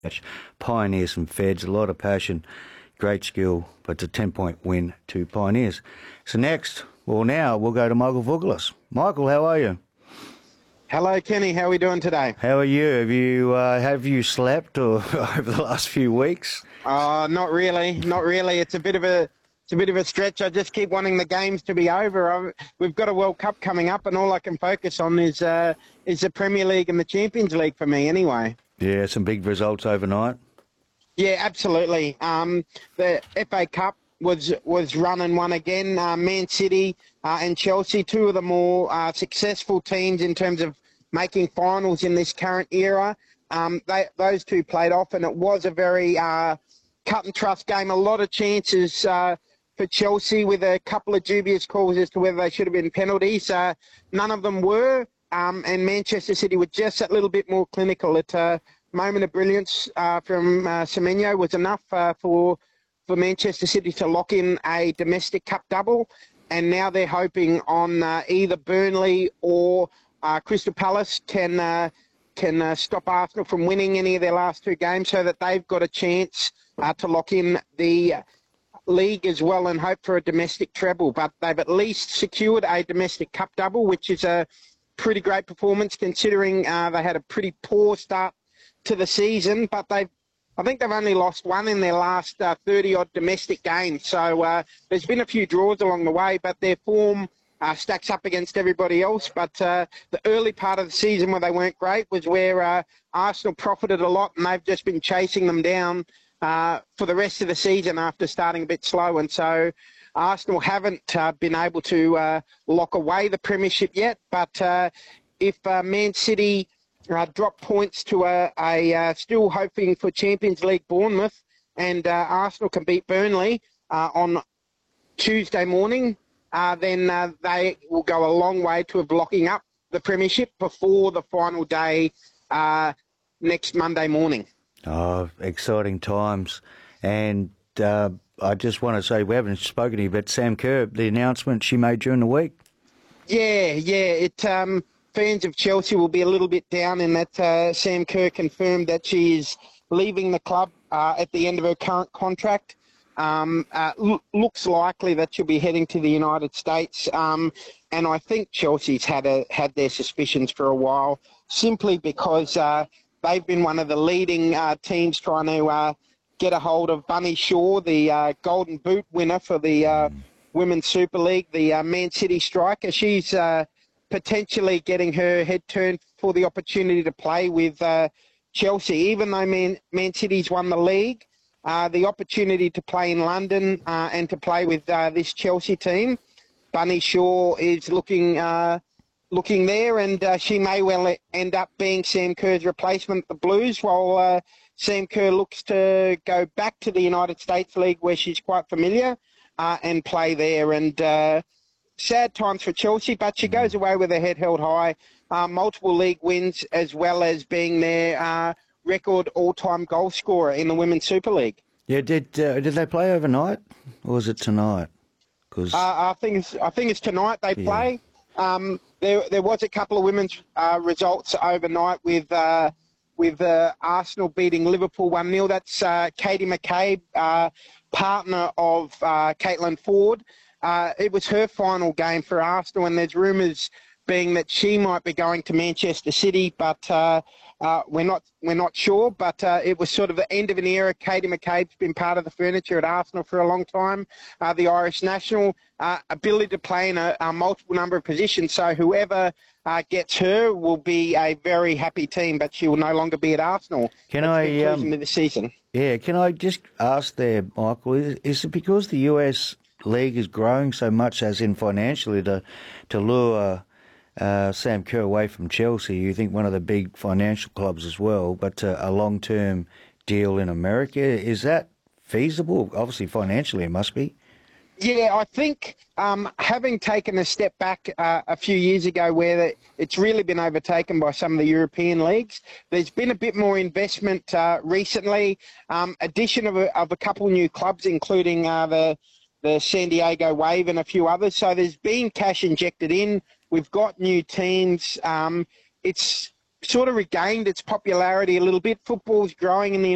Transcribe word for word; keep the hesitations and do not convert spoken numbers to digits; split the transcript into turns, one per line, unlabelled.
Pioneers and Feds, a lot of passion, great skill, but it's a ten-point win to Pioneers. So next, well now, we'll go to Michael Vougoulis. Michael, how are you?
Hello, Kenny. How are we doing today?
How are you? Have you uh, have you slept or over the last few weeks?
Uh, not really. Not really. It's a bit of a it's a bit of a stretch. I just keep wanting the games to be over. I've, we've got a World Cup coming up, and all I can focus on is uh, is the Premier League and the Champions League for me, anyway.
Yeah, some big results overnight.
Yeah, absolutely. Um, the F A Cup was was run and won again. Uh, Man City uh, and Chelsea, two of the more uh, successful teams in terms of making finals in this current era. Um, they, those two played off, and it was a very uh, cut and trust game. A lot of chances uh, for Chelsea with a couple of dubious calls as to whether they should have been penalties. Uh, none of them were, um, and Manchester City were just that little bit more clinical. At a moment of brilliance uh, from uh, Semenyo was enough uh, for for Manchester City to lock in a domestic cup double, and now they're hoping on uh, either Burnley or Uh, Crystal Palace can uh, can uh, stop Arsenal from winning any of their last two games, so that they've got a chance uh, to lock in the league as well and hope for a domestic treble. But they've at least secured a domestic cup double, which is a pretty great performance considering uh, they had a pretty poor start to the season. But they've I think they've only lost one in their last uh, thirty-odd domestic games. So uh, there's been a few draws along the way, but their form Uh, stacks up against everybody else. But uh, the early part of the season where they weren't great was where uh, Arsenal profited a lot, and they've just been chasing them down uh, for the rest of the season after starting a bit slow. And so Arsenal haven't uh, been able to uh, lock away the premiership yet. But uh, if uh, Man City uh, drop points to a, a uh, still hoping for Champions League Bournemouth, and uh, Arsenal can beat Burnley uh, on Tuesday morning, Uh, then uh, they will go a long way to locking up the premiership before the final day uh, next Monday morning.
Oh, exciting times. And uh, I just want to say, we haven't spoken to you, but Sam Kerr, the announcement she made during the week.
Yeah, yeah. It um, fans of Chelsea will be a little bit down in that uh, Sam Kerr confirmed that she is leaving the club uh, at the end of her current contract. Um, uh, lo- looks likely that she'll be heading to the United States, um, and I think Chelsea's had a, had their suspicions for a while, simply because uh, they've been one of the leading uh, teams trying to uh, get a hold of Bunny Shaw, the uh, Golden Boot winner for the uh, Women's Super League, the uh, Man City striker. She's uh, potentially getting her head turned for the opportunity to play with uh, Chelsea, even though Man, Man City's won the league. Uh, the opportunity to play in London uh, and to play with uh, this Chelsea team. Bunny Shaw is looking uh, looking there, and uh, she may well end up being Sam Kerr's replacement at the Blues, while uh, Sam Kerr looks to go back to the United States League, where she's quite familiar, uh, and play there. And uh, sad times for Chelsea, but she goes away with her head held high, uh, multiple league wins, as well as being their uh, record all-time goal scorer in the Women's Super League.
Yeah, did uh, did they play overnight, or was it tonight? Cause...
Uh, I think it's I think it's tonight they yeah. play. Um, there there was a couple of women's uh, results overnight with uh, with uh, Arsenal beating Liverpool one nil. That's uh, Katie McCabe, uh, partner of uh, Caitlin Ford. Uh, it was her final game for Arsenal, and there's rumours being that she might be going to Manchester City, but uh, uh, we're not we're not sure. But uh, it was sort of the end of an era. Katie McCabe's been part of the furniture at Arsenal for a long time. Uh, the Irish national, uh, ability to play in a, a multiple number of positions. So whoever uh, gets her will be a very happy team, but she will no longer be at Arsenal.
Can
That's
I
the conclusion
um,
of the season?
Yeah, can I just ask there, Michael? Is, is it because the U S league is growing so much, as in financially, to to lure Uh, Sam Kerr away from Chelsea? You think one of the big financial clubs as well, but uh, a long-term deal in America, is that feasible? Obviously, financially, it must be.
Yeah, I think um, having taken a step back uh, a few years ago where it's really been overtaken by some of the European leagues, there's been a bit more investment uh, recently, um, addition of a, of a couple new clubs, including uh, the, the San Diego Wave and a few others. So there's been cash injected in. We've got new teams. Um, it's sort of regained its popularity a little bit. Football's growing in the